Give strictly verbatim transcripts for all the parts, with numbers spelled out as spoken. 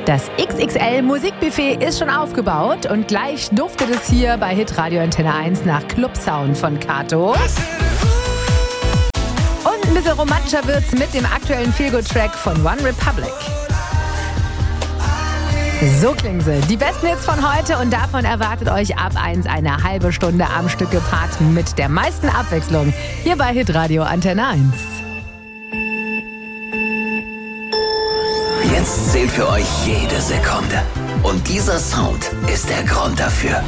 Das X X L-Musikbuffet ist schon aufgebaut und gleich duftet es hier bei Hitradio Antenne eins nach Clubsound von Kato. Und ein bisschen romantischer wird's mit dem aktuellen Feelgood-Track von One Republic. So klingen sie. Die besten Hits von heute und davon erwartet euch ab eins eine halbe Stunde am Stück gepaart mit der meisten Abwechslung hier bei Hitradio Antenne eins. Jetzt zählt für euch jede Sekunde. Und dieser Sound ist der Grund dafür.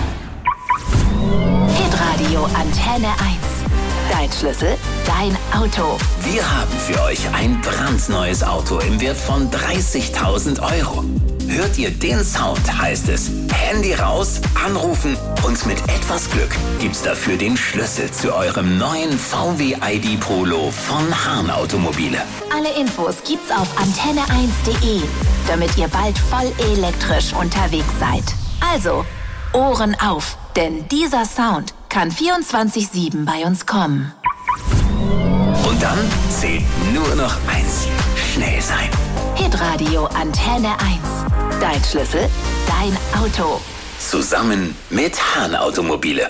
Hitradio Antenne eins. Dein Schlüssel, dein Auto. Wir haben für euch ein brandneues Auto im Wert von dreißigtausend Euro. Hört ihr den Sound, heißt es Handy raus, anrufen und mit etwas Glück gibt's dafür den Schlüssel zu eurem neuen V W I D Polo von Hahn Automobile. Alle Infos gibt's auf antenne eins punkt de, damit ihr bald voll elektrisch unterwegs seid. Also, Ohren auf, denn dieser Sound kann vierundzwanzig sieben bei uns kommen. Und dann zählt nur noch eins: schnell sein. Hitradio Antenne eins. Dein Schlüssel, dein Auto. Zusammen mit Hahn Automobile.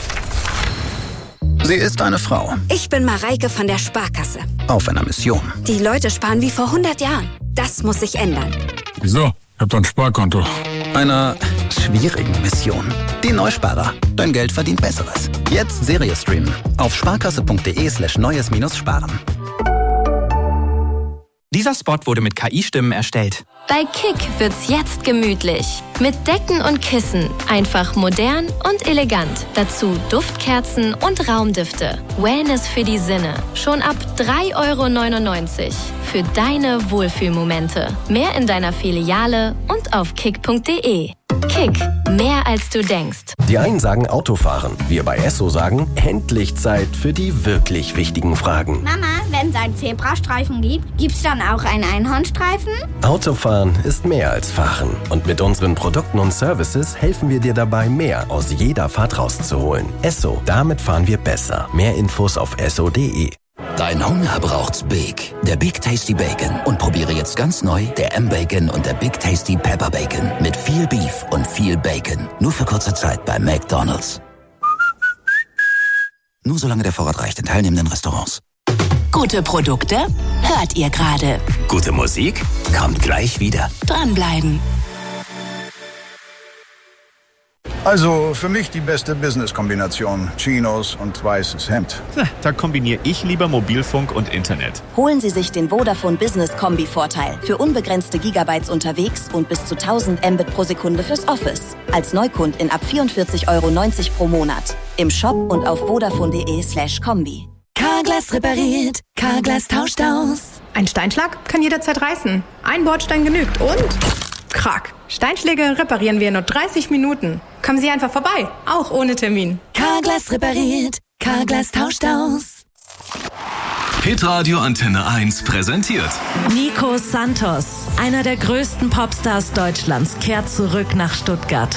Sie ist eine Frau. Ich bin Mareike von der Sparkasse. Auf einer Mission. Die Leute sparen wie vor hundert Jahren. Das muss sich ändern. Wieso? Ich hab doch ein Sparkonto. Einer schwierigen Mission. Die Neusparer. Dein Geld verdient Besseres. Jetzt Serie streamen. Auf sparkasse.de slash neues minus sparen. Dieser Spot wurde mit K I-Stimmen erstellt. Bei Kick wird's jetzt gemütlich. Mit Decken und Kissen. Einfach modern und elegant. Dazu Duftkerzen und Raumdüfte. Wellness für die Sinne. Schon ab drei Euro neunundneunzig. Für deine Wohlfühlmomente. Mehr in deiner Filiale und auf kick punkt de. Kick. Mehr als du denkst. Die einen sagen Autofahren. Wir bei Esso sagen, endlich Zeit für die wirklich wichtigen Fragen. Mama, wenn es einen Zebrastreifen gibt, gibt's dann auch einen Einhornstreifen? Autofahren ist mehr als Fahren. Und mit unseren Produkten und Services helfen wir dir dabei, mehr aus jeder Fahrt rauszuholen. Esso, damit fahren wir besser. Mehr Infos auf esso punkt de. Dein Hunger braucht's Big, der Big Tasty Bacon. Und probiere jetzt ganz neu der M-Bacon und der Big Tasty Pepper Bacon. Mit viel Beef und viel Bacon. Nur für kurze Zeit bei McDonald's. Nur solange der Vorrat reicht in teilnehmenden Restaurants. Gute Produkte hört ihr gerade. Gute Musik kommt gleich wieder. Dranbleiben. Also für mich die beste Business-Kombination. Chinos und weißes Hemd. Na, da kombiniere ich lieber Mobilfunk und Internet. Holen Sie sich den Vodafone Business Kombi-Vorteil. Für unbegrenzte Gigabytes unterwegs und bis zu tausend Mbit pro Sekunde fürs Office. Als Neukundin ab vierundvierzig Euro neunzig pro Monat. Im Shop und auf vodafone.de slash Kombi. Carglass repariert, Carglass tauscht aus. Ein Steinschlag kann jederzeit reißen. Ein Bordstein genügt und... Krack. Steinschläge reparieren wir in nur dreißig Minuten. Kommen Sie einfach vorbei, auch ohne Termin. Carglass repariert, Carglass tauscht aus. Hitradio Antenne eins präsentiert Nico Santos, einer der größten Popstars Deutschlands, kehrt zurück nach Stuttgart.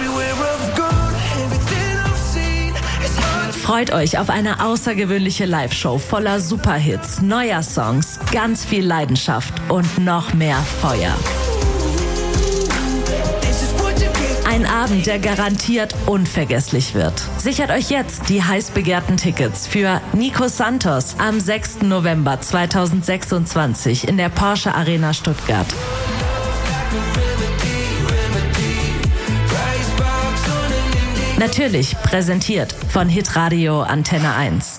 Freut euch auf eine außergewöhnliche Live-Show voller Superhits, neuer Songs, ganz viel Leidenschaft und noch mehr Feuer. Ein Abend, der garantiert unvergesslich wird. Sichert euch jetzt die heiß begehrten Tickets für Nico Santos am sechsten November zweitausendsechsundzwanzig in der Porsche Arena Stuttgart. Natürlich präsentiert von Hitradio Antenne eins.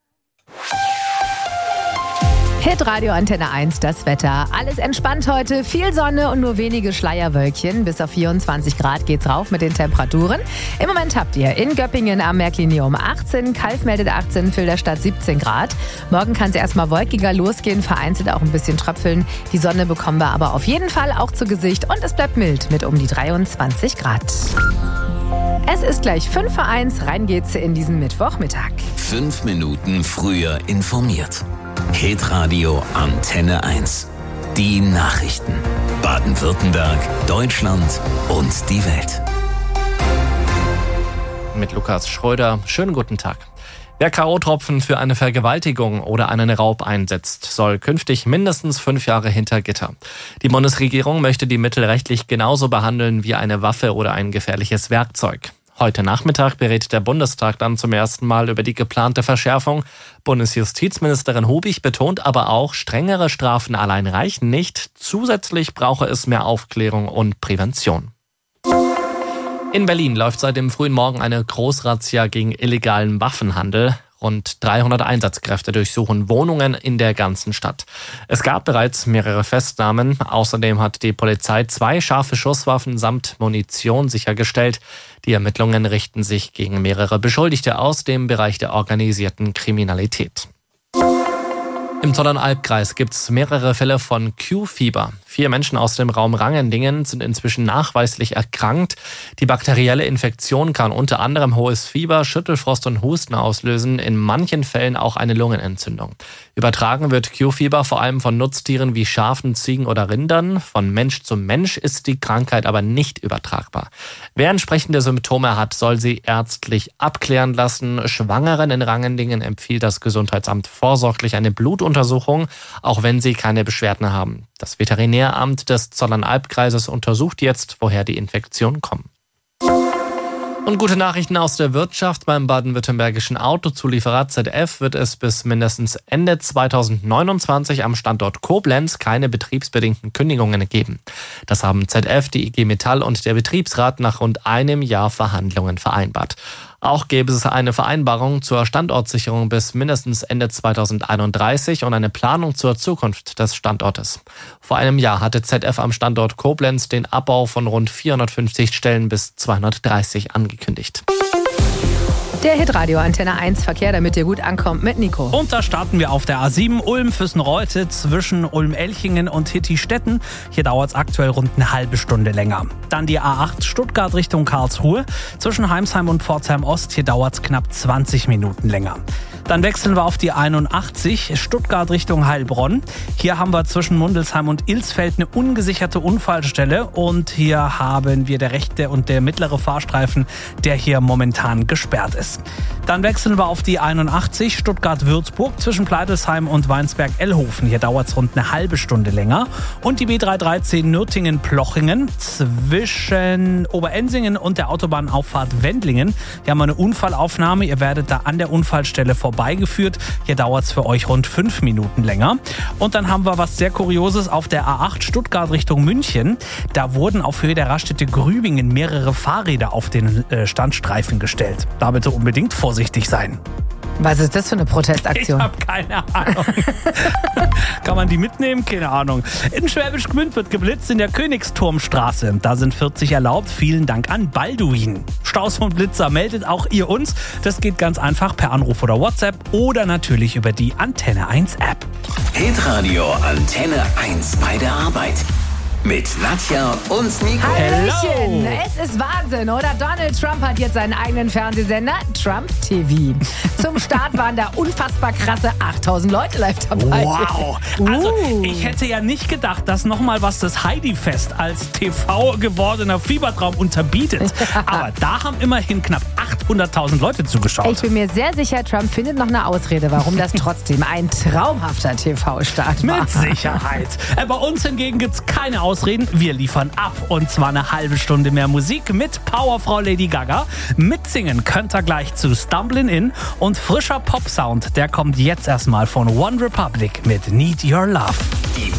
Hitradio Antenne eins, das Wetter. Alles entspannt heute, viel Sonne und nur wenige Schleierwölkchen. Bis auf vierundzwanzig Grad geht's rauf mit den Temperaturen. Im Moment habt ihr in Göppingen am Märklinium achtzehn, Kalf meldet achtzehn, Filderstadt siebzehn Grad. Morgen kann es erstmal wolkiger losgehen, vereinzelt auch ein bisschen tröpfeln. Die Sonne bekommen wir aber auf jeden Fall auch zu Gesicht und es bleibt mild mit um die dreiundzwanzig Grad. Es ist gleich fünf vor eins, rein geht's in diesen Mittwochmittag. Fünf Minuten früher informiert. Hitradio Antenne eins. Die Nachrichten. Baden-Württemberg, Deutschland und die Welt. Mit Lukas Schröder. Schönen guten Tag. Wer K O-Tropfen für eine Vergewaltigung oder einen Raub einsetzt, soll künftig mindestens fünf Jahre hinter Gitter. Die Bundesregierung möchte die Mittel rechtlich genauso behandeln wie eine Waffe oder ein gefährliches Werkzeug. Heute Nachmittag berät der Bundestag dann zum ersten Mal über die geplante Verschärfung. Bundesjustizministerin Hubig betont aber auch, strengere Strafen allein reichen nicht. Zusätzlich brauche es mehr Aufklärung und Prävention. In Berlin läuft seit dem frühen Morgen eine Großrazzia gegen illegalen Waffenhandel. Rund dreihundert Einsatzkräfte durchsuchen Wohnungen in der ganzen Stadt. Es gab bereits mehrere Festnahmen. Außerdem hat die Polizei zwei scharfe Schusswaffen samt Munition sichergestellt. Die Ermittlungen richten sich gegen mehrere Beschuldigte aus dem Bereich der organisierten Kriminalität. Im Zollernalbkreis gibt es mehrere Fälle von Q-Fieber. Vier Menschen aus dem Raum Rangendingen sind inzwischen nachweislich erkrankt. Die bakterielle Infektion kann unter anderem hohes Fieber, Schüttelfrost und Husten auslösen, in manchen Fällen auch eine Lungenentzündung. Übertragen wird Q-Fieber vor allem von Nutztieren wie Schafen, Ziegen oder Rindern. Von Mensch zu Mensch ist die Krankheit aber nicht übertragbar. Wer entsprechende Symptome hat, soll sie ärztlich abklären lassen. Schwangeren in Rangendingen empfiehlt das Gesundheitsamt vorsorglich eine Blutuntersuchung, auch wenn sie keine Beschwerden haben. Das Veterinäramt des Zollernalbkreises untersucht jetzt, woher die Infektionen kommen. Und gute Nachrichten aus der Wirtschaft. Beim baden-württembergischen Autozulieferer Z F wird es bis mindestens Ende zweitausendneunundzwanzig am Standort Koblenz keine betriebsbedingten Kündigungen geben. Das haben Z F, die I G Metall und der Betriebsrat nach rund einem Jahr Verhandlungen vereinbart. Auch gäbe es eine Vereinbarung zur Standortsicherung bis mindestens Ende zweitausendeinunddreißig und eine Planung zur Zukunft des Standortes. Vor einem Jahr hatte Z F am Standort Koblenz den Abbau von rund vierhundertfünfzig Stellen bis zweihundertdreißig angekündigt. Der Hitradio Antenne eins Verkehr, damit ihr gut ankommt mit Nico. Und da starten wir auf der A sieben Ulm-Füssen-Reute zwischen Ulm-Elchingen und Hitti-Stetten. Hier dauert es aktuell rund eine halbe Stunde länger. Dann die A acht Stuttgart Richtung Karlsruhe zwischen Heimsheim und Pforzheim-Ost. Hier dauert es knapp zwanzig Minuten länger. Dann wechseln wir auf die einundachtzig Stuttgart Richtung Heilbronn. Hier haben wir zwischen Mundelsheim und Ilsfeld eine ungesicherte Unfallstelle und hier haben wir der rechte und der mittlere Fahrstreifen, der hier momentan gesperrt ist. Dann wechseln wir auf die einundachtzig Stuttgart-Würzburg zwischen Pleidelsheim und Weinsberg-Ellhofen. Hier dauert es rund eine halbe Stunde länger. Und die B dreihundertdreizehn Nürtingen-Plochingen zwischen Oberensingen und der Autobahnauffahrt Wendlingen. Hier haben wir eine Unfallaufnahme. Ihr werdet da an der Unfallstelle vorbeigeführt. Hier dauert es für euch rund fünf Minuten länger. Und dann haben wir was sehr Kurioses auf der A acht Stuttgart Richtung München. Da wurden auf Höhe der Raststätte Grübingen mehrere Fahrräder auf den äh, Standstreifen gestellt. Da bitte unbedingt vorsichtig sein. Was ist das für eine Protestaktion? Ich habe keine Ahnung. Kann man die mitnehmen? Keine Ahnung. In Schwäbisch Gmünd wird geblitzt in der Königsturmstraße. Da sind vierzig erlaubt. Vielen Dank an Balduin. Staus und Blitzer, meldet auch ihr uns. Das geht ganz einfach per Anruf oder WhatsApp oder natürlich über die Antenne eins App. Hitradio Antenne eins bei der Arbeit. Mit Nadja und Nico. Hallöchen. Es ist Wahnsinn, oder? Donald Trump hat jetzt seinen eigenen Fernsehsender, Trump T V. Zum Start waren da unfassbar krasse achttausend Leute live dabei. Wow. Also ich hätte ja nicht gedacht, dass nochmal was das Heidi-Fest als T V gewordener Fiebertraum unterbietet. Aber da haben immerhin knapp achthunderttausend Leute zugeschaut. Ich bin mir sehr sicher, Trump findet noch eine Ausrede, warum das trotzdem ein traumhafter T V-Start war. Mit Sicherheit. Bei uns hingegen gibt es keine Ausreden. Wir liefern ab und zwar eine halbe Stunde mehr Musik mit Powerfrau Lady Gaga. Mitsingen könnt ihr gleich zu Stumblin' In und frischer Pop-Sound, der kommt jetzt erstmal von One Republic mit Need Your Love.